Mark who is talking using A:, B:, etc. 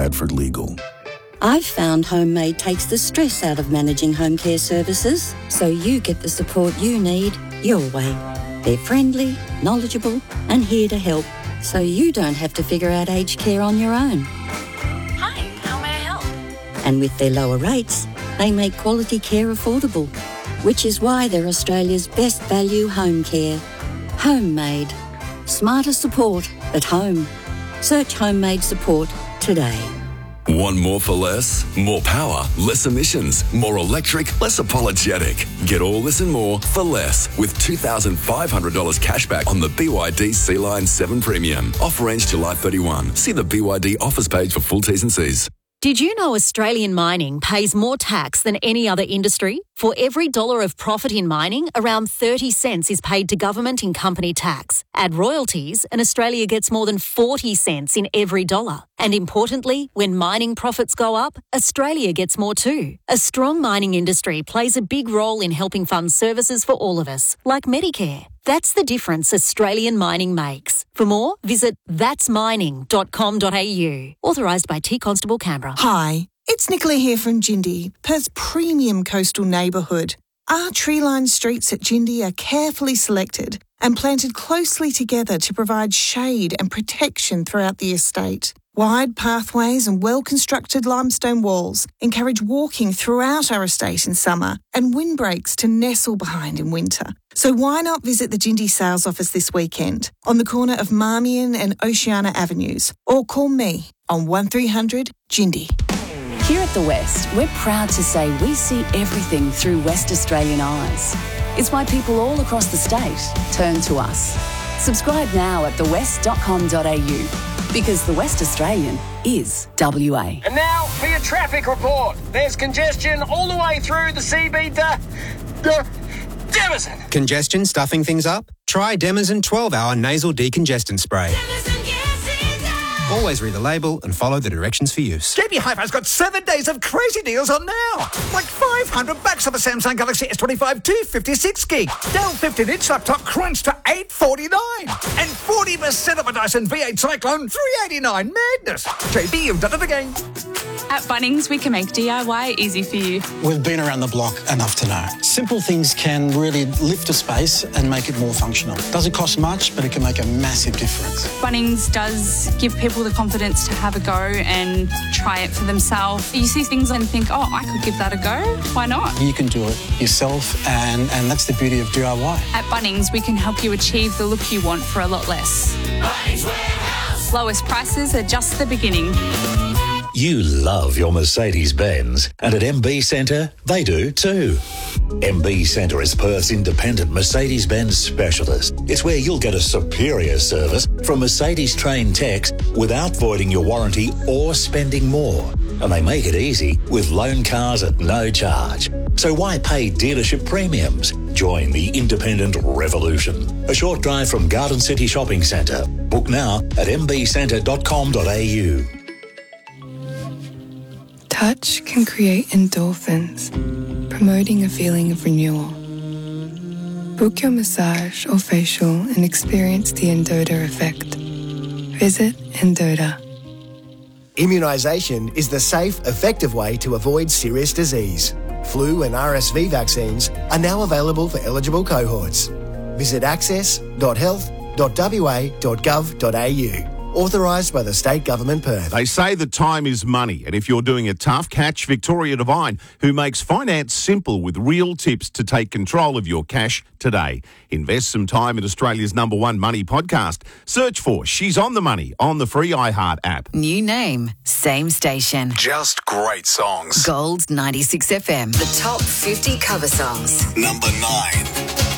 A: Bradford Legal.
B: I've found Homemade takes the stress out of managing home care services, so you get the support you need your way. They're friendly, knowledgeable, and here to help, so you don't have to figure out aged care on your own.
C: Hi, how may I help?
B: And with their lower rates, they make quality care affordable, which is why they're Australia's best value home care. Homemade. Smarter support at home. Search Homemade support today.
D: Want more for less? More power, less emissions, more electric, less apologetic. Get all this and more for less with $2,500 cashback on the BYD Sea-Line 7 Premium. Offer ends July 31. See the BYD offers page for full T's and C's.
E: Did you know Australian mining pays more tax than any other industry? For every dollar of profit in mining, around 30 cents is paid to government in company tax. Add royalties and Australia gets more than 40 cents in every dollar. And importantly, when mining profits go up, Australia gets more too. A strong mining industry plays a big role in helping fund services for all of us, like Medicare. That's the difference Australian mining makes. For more, visit thatsmining.com.au. Authorised by T Constable Canberra.
F: Hi, it's Nicola here from Jindy, Perth's premium coastal neighbourhood. Our tree-lined streets at Jindy are carefully selected and planted closely together to provide shade and protection throughout the estate. Wide pathways and well-constructed limestone walls encourage walking throughout our estate in summer and windbreaks to nestle behind in winter. So why not visit the Jindy sales office this weekend on the corner of Marmion and Oceana Avenues, or call me on 1300 Jindy.
G: Here at The West, we're proud to say we see everything through West Australian eyes. It's why people all across the state turn to us. Subscribe now at thewest.com.au. Because The West Australian is WA.
H: And now for your traffic report. There's congestion all the way through the CB Demison.
I: Congestion stuffing things up? Try Demison 12-hour nasal decongestant spray. Always read the label and follow the directions for use.
J: JB Hi-Fi's got 7 days of crazy deals on now. Like $500 off a Samsung Galaxy S25 256 gig. Dell 15-inch laptop crunched to $849. And 40% off a Dyson V8 Cyclone $389. Madness. JB, you've done it again.
K: At Bunnings, we can make DIY easy for you.
L: We've been around the block enough to know. Simple things can really lift a space and make it more functional. Doesn't cost much, but it can make a massive difference.
K: Bunnings does give people the confidence to have a go and try it for themselves. You see things and think, oh, I could give that a go. Why not?
L: You can do it yourself, and that's the beauty of DIY.
K: At Bunnings, we can help you achieve the look you want for a lot less. Bunnings Warehouse. Lowest prices are just the beginning.
M: You love your Mercedes-Benz, and at MB Centre, they do too. MB Centre is Perth's independent Mercedes-Benz specialist. It's where you'll get a superior service from Mercedes-trained techs without voiding your warranty or spending more. And they make it easy with loan cars at no charge. So why pay dealership premiums? Join the independent revolution. A short drive from Garden City Shopping Centre. Book now at mbcentre.com.au.
N: Touch can create endorphins, promoting a feeling of renewal. Book your massage or facial and experience the Endota effect. Visit Endota.
O: Immunisation is the safe, effective way to avoid serious disease. Flu and RSV vaccines are now available for eligible cohorts. Visit access.health.wa.gov.au. Authorised by the State Government Perth.
P: They say that time is money, and if you're doing it tough, catch Victoria Devine, who makes finance simple with real tips to take control of your cash today. Invest some time in Australia's #1 money podcast. Search for She's on the Money on the free iHeart app.
Q: New name, same station.
A: Just great songs.
Q: Gold 96 FM.
R: The top 50 cover songs.
A: Number 9.